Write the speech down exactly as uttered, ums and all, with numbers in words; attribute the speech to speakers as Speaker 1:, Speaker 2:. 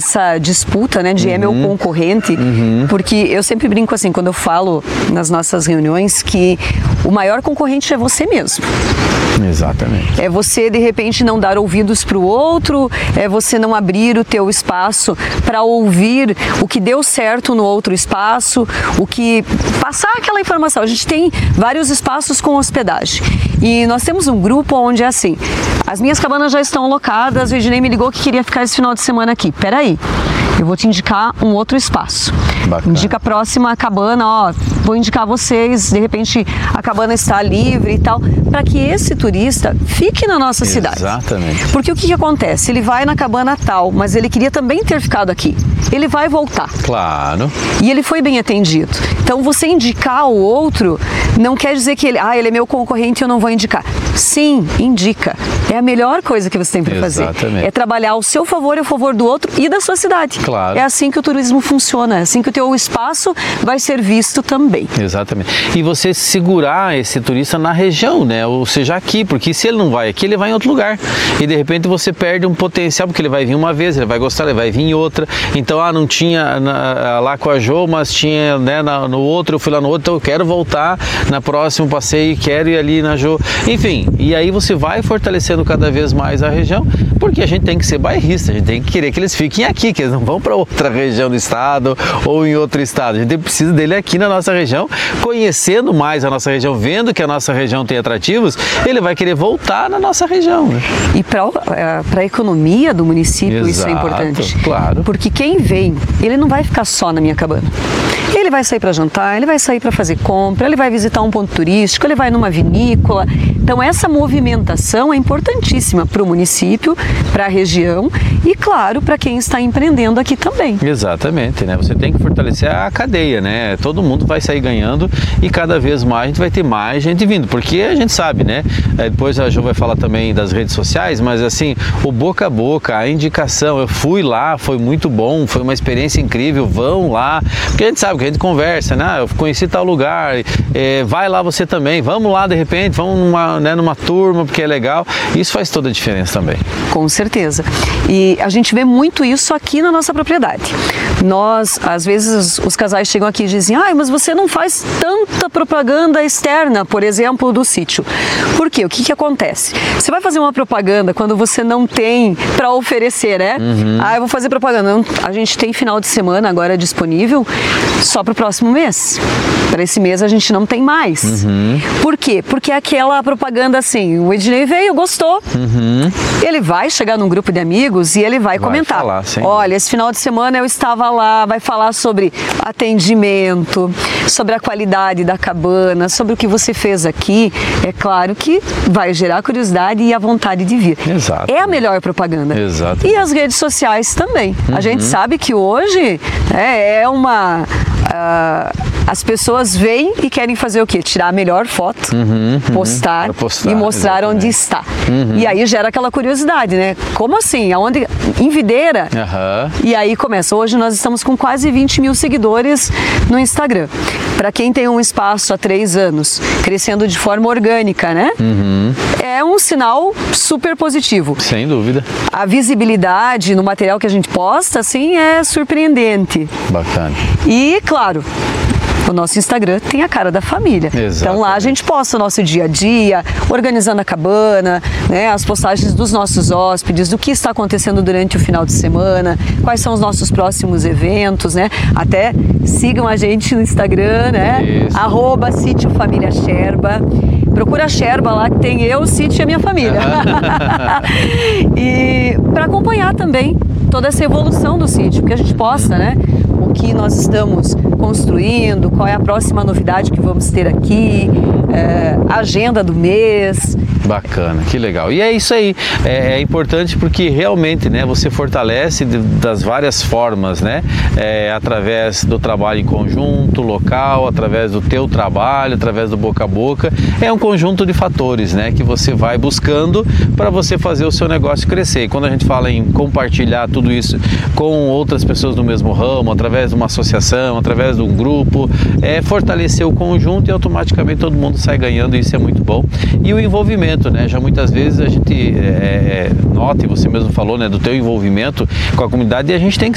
Speaker 1: essa disputa, né, de uhum. é meu concorrente, uhum. porque eu sempre brinco assim, quando eu falo nas nossas reuniões, que o maior concorrente é você mesmo.
Speaker 2: Exatamente.
Speaker 1: É você, de repente, não dar ouvidos para o outro, é você não abrir o teu espaço para ouvir o que deu certo no outro espaço, o que... passar aquela informação. A gente tem vários espaços com hospedagem e nós temos um grupo onde é assim, as minhas cabanas já estão alocadas, o Ednei me ligou que queria ficar esse final de semana aqui. Peraí, eu vou te indicar um outro espaço. Bacana. Indica a próxima cabana, ó, vou indicar vocês, de repente a cabana está livre e tal, para que esse turista fique na nossa cidade.
Speaker 2: Exatamente.
Speaker 1: Porque o que, que acontece? Ele vai na cabana tal, mas ele queria também ter ficado aqui. Ele vai voltar.
Speaker 2: Claro.
Speaker 1: E ele foi bem atendido. Então você indicar o outro não quer dizer que ele, ah, ele é meu concorrente e eu não vou indicar. Sim, indica. É a melhor coisa que você tem para fazer.
Speaker 2: Exatamente.
Speaker 1: É trabalhar ao seu favor e ao favor do outro e da sua cidade.
Speaker 2: Claro.
Speaker 1: É assim que o turismo funciona, é assim que o teu espaço vai ser visto também.
Speaker 2: Exatamente. E você segurar esse turista na região, né? Ou seja, aqui, porque se ele não vai aqui, ele vai em outro lugar. E de repente você perde um potencial, porque ele vai vir uma vez, ele vai gostar, ele vai vir em outra. Então, ah, não tinha na, lá com a Jo, mas tinha, né, na, no outro, eu fui lá no outro, então eu quero voltar na próximo passeio, quero ir ali na Jo. Enfim, e aí você vai fortalecendo cada vez mais a região, porque a gente tem que ser bairrista, a gente tem que querer que eles fiquem aqui, que eles não vão para outra região do estado ou em outro estado. A gente precisa dele aqui na nossa região, conhecendo mais a nossa região, vendo que a nossa região tem atrativos, ele vai querer voltar na nossa região. Né?
Speaker 1: E para a economia do município, exato, isso é importante.
Speaker 2: Claro.
Speaker 1: Porque quem vem, ele não vai ficar só na minha cabana. Ele vai sair para jantar, ele vai sair para fazer compra, ele vai visitar um ponto turístico, ele vai numa vinícola. Então essa movimentação é importantíssima para o município, para a região e, claro, para quem está empreendendo aqui também.
Speaker 2: Exatamente, né? Você tem que fortalecer a cadeia, né? Todo mundo vai sair ganhando e cada vez mais a gente vai ter mais gente vindo, porque a gente sabe, né? Depois a Jo vai falar também das redes sociais, mas assim, o boca a boca, a indicação, eu fui lá, foi muito bom, foi uma experiência incrível, vão lá, porque a gente sabe que a gente conversa, né? Eu conheci tal lugar, é, vai lá você também, vamos lá de repente, vamos numa, né, numa turma, porque é legal. Isso faz toda a diferença também.
Speaker 1: Com certeza. E a gente vê muito isso aqui na nossa propriedade. Nós, às vezes, os casais chegam aqui e dizem, ai, mas você não faz tanta propaganda externa, por exemplo, do sítio. Por quê? O que que acontece? Você vai fazer uma propaganda quando você não tem para oferecer, né? Uhum. Ah, eu vou fazer propaganda. A gente tem final de semana agora disponível só para o próximo mês. Para esse mês a gente não tem mais. Uhum. Por quê? Porque é aquela propaganda assim, o Ednei veio, gostou. Uhum. Ele vai chegar num grupo de amigos e ele vai, vai comentar. Falar, olha, esse final de semana eu estava lá, vai falar sobre atendimento, sobre a qualidade da cabana, sobre o que você fez aqui. É claro que vai gerar curiosidade e a vontade de vir.
Speaker 2: Exato.
Speaker 1: É a melhor propaganda.
Speaker 2: Exato.
Speaker 1: E as redes sociais também.
Speaker 2: Uhum.
Speaker 1: A gente sabe que hoje é, é uma... Uh, as pessoas vêm e querem fazer o quê? Tirar a melhor foto, uhum, uhum, postar, postar e mostrar exatamente. Onde está. Uhum. E aí gera aquela curiosidade, né? Como assim? Aonde? Em Videira? Uhum. E aí começa. Hoje nós estamos com quase vinte mil seguidores no Instagram. Para quem tem um espaço há três anos, crescendo de forma orgânica, né? Uhum. É um sinal super positivo.
Speaker 2: Sem dúvida.
Speaker 1: A visibilidade no material que a gente posta, assim, é surpreendente.
Speaker 2: Bacana.
Speaker 1: E, claro, o nosso Instagram tem a cara da família. Exatamente. Então lá a gente posta o nosso dia a dia, organizando a cabana, né, as postagens dos nossos hóspedes, do que está acontecendo durante o final de semana, quais são os nossos próximos eventos, né? Até sigam a gente no Instagram, né? Isso. Arroba Sítio Família Sherba. Procura a Sherba lá que tem eu, o sítio e a minha família. E para acompanhar também toda essa evolução do sítio, que a gente posta, né? O que nós estamos construindo, qual é a próxima novidade que vamos ter aqui, é, a agenda do mês.
Speaker 2: Bacana, que legal. E é isso aí, é, é importante porque realmente, né, você fortalece de, das várias formas, né, é, através do trabalho em conjunto, local, através do teu trabalho, através do boca a boca, é um conjunto de fatores, né, que você vai buscando para você fazer o seu negócio crescer. E quando a gente fala em compartilhar tudo isso com outras pessoas do mesmo ramo, através de uma associação, através de um grupo, é fortalecer o conjunto e automaticamente todo mundo sai ganhando, e isso é muito bom. E o envolvimento, né? Já muitas vezes a gente é, nota, e você mesmo falou, né, do teu envolvimento com a comunidade, e a gente tem que